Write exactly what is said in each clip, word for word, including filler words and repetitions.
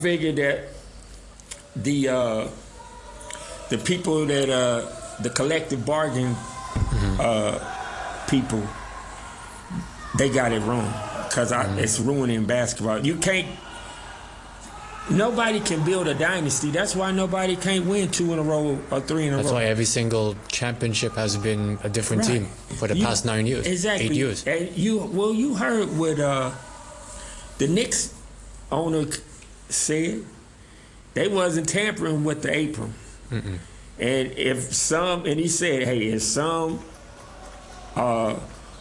figured that the uh, the people that uh, the collective bargain mm-hmm. uh, people, they got it wrong because mm-hmm. it's ruining basketball. You can't. Nobody can build a dynasty. That's why nobody can't win two in a row or three in a That's row. That's why every single championship has been a different right. team for the you, past nine years, exactly. eight years. And you, well, you heard what uh, the Knicks owner said. They wasn't tampering with the apron. Mm-mm. And if some, and he said, hey, if some uh,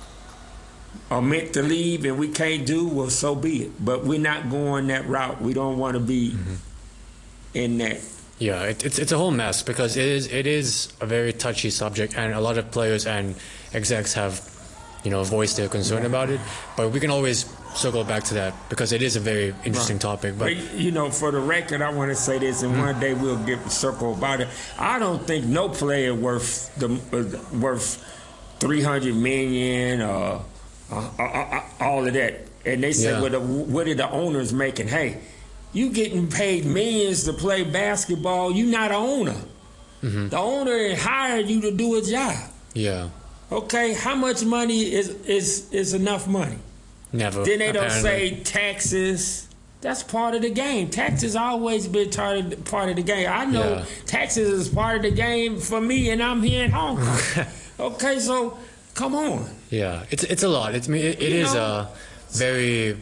are meant to leave and we can't do, well, so be it. But we're not going that route. We don't want to be mm-hmm. in that. Yeah, it, it's it's a whole mess because it is it is a very touchy subject, and a lot of players and execs have, you know, voiced their concern yeah. about it. But we can always circle back to that because it is a very interesting right. topic. But, but you know, for the record, I want to say this, and mm-hmm. one day we'll get a circle about it. I don't think no player worth the uh, worth three hundred million or uh, uh, uh, all of that. And they say, yeah. well, the, what are the owners making? Hey, you getting paid millions to play basketball. You not an owner. Mm-hmm. The owner hired you to do a job. Yeah. Okay, how much money is is is enough money? Never. Then they don't apparently. say taxes. That's part of the game. Taxes always been part of, part of the game. I know yeah. taxes is part of the game for me, and I'm here in Hong Kong. Okay, so come on. Yeah, it's it's a lot. It's it, it is know? a very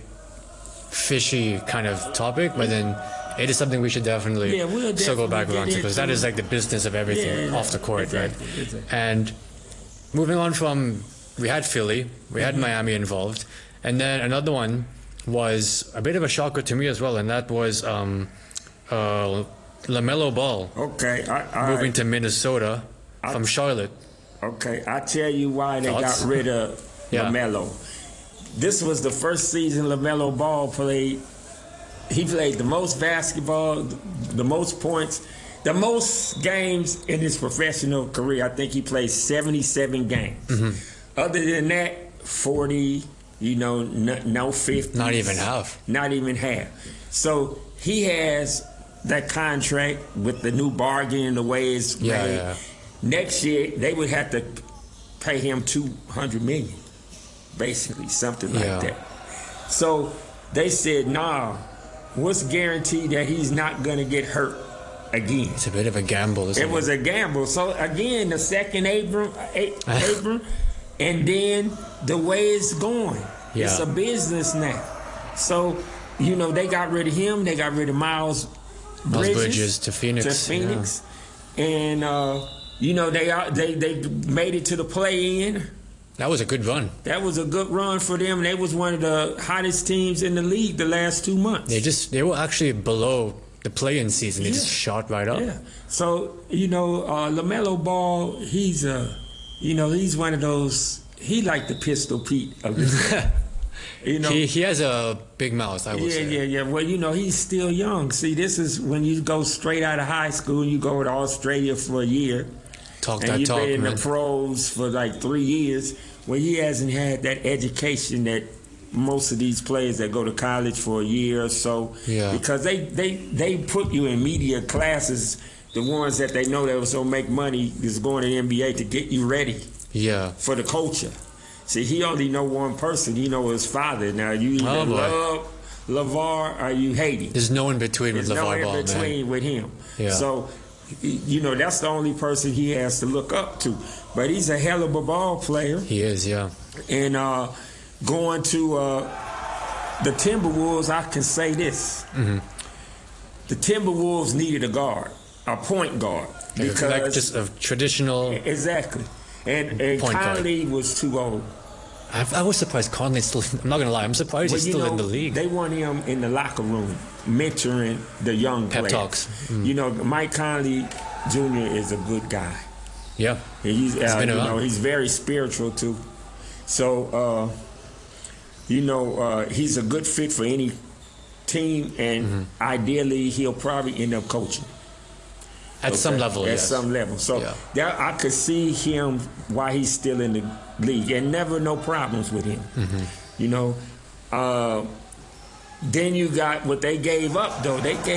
fishy kind of topic, but then it is something we should definitely, yeah, we'll definitely circle back around to because that is like the business of everything yeah, off the court, exactly, right? Exactly. And moving on from, we had Philly, we had mm-hmm. Miami involved. And then another one was a bit of a shocker to me as well, and that was um, uh, LaMelo Ball. Okay, I, I, moving to Minnesota I, from Charlotte. Okay, I tell you why they Thoughts? got rid of yeah. LaMelo. This was the first season LaMelo Ball played. He played the most basketball, the most points, the most games in his professional career. I think he played seventy-seven games. Mm-hmm. Other than that, forty. You know, no, no fifty. Not even half. Not even half. So he has that contract with the new bargain and the way it's yeah, made. Yeah. Next year, they would have to pay him two hundred million dollars, basically, something like yeah. that. So they said, nah, what's guaranteed that he's not going to get hurt again? It's a bit of a gamble, isn't it? It was a gamble. So, again, the second Abram, Abram and then the way it's going, yeah. it's a business now. So, you know, they got rid of him. They got rid of Miles Bridges, Miles Bridges to Phoenix. To Phoenix. Yeah. And, uh, you know, they are, they they made it to the play-in. That was a good run. That was a good run for them. They was one of the hottest teams in the league the last two months. They just they were actually below the play-in season. They yeah. just shot right up. Yeah. So, you know, uh, LaMelo Ball, he's a... Uh, You know, he's one of those, he like the Pistol Pete of this. You know, he, he has a big mouth, I would yeah, say. Yeah, yeah, yeah. Well, you know, he's still young. See, this is when you go straight out of high school, you go to Australia for a year. Talk and that you've talk, been in man. the pros for like three years. Well, he hasn't had that education that most of these players that go to college for a year or so. Yeah. Because they, they, they put you in media classes. The ones that they know that was going to make money is going to the N B A to get you ready yeah. for the culture. See, he only know one person. He know his father. Now, you either oh, love LeVar or you hate him. There's no in between with There's LeVar no Ball, in between man. with him. Yeah. So, you know, that's the only person he has to look up to. But he's a hell of a ball player. He is, yeah. And uh, going to uh, the Timberwolves, I can say this. Mm-hmm. The Timberwolves needed a guard. A point guard. Because like just a traditional... Exactly. And, and Conley guard. was too old. I, I was surprised Conley's still... I'm not going to lie. I'm surprised well, he's still know, in the league. They want him in the locker room, mentoring the young Pep players. talks. Mm. You know, Mike Conley Junior is a good guy. Yeah. He's, uh, he's been you around. know, he's very spiritual, too. So, uh, you know, uh, he's a good fit for any team, and mm-hmm. ideally he'll probably end up coaching. At okay. some level, At yes. some level. So yeah. there, I could see him why he's still in the league and never no problems with him. Mm-hmm. You know, uh, Then you got what they gave up, though. They gave